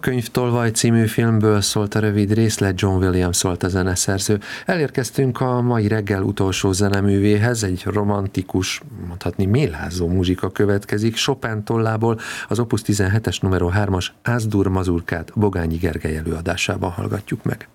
Könyvtolvaj című filmből szólt a rövid részlet, John Williams volt a zeneszerző. Elérkeztünk a mai reggel utolsó zeneművéhez, egy romantikus, mondhatni mélázó muzsika következik. Chopin tollából az Opus 17-es numero 3-as Ásdur mazurkát Bogányi Gergely előadásában hallgatjuk meg.